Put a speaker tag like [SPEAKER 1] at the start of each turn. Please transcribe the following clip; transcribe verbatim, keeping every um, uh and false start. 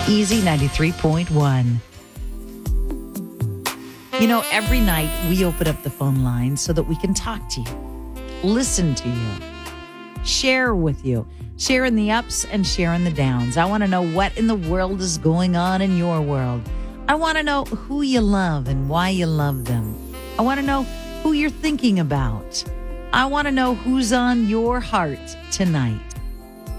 [SPEAKER 1] Easy ninety-three point one. You know, every night we open up the phone line so that we can talk to you, listen to you, share with you, share in the ups and share in the downs. I want to know what in the world is going on in your world. I want to know who you love and why you love them. I want to know who you're thinking about. I want to know who's on your heart tonight.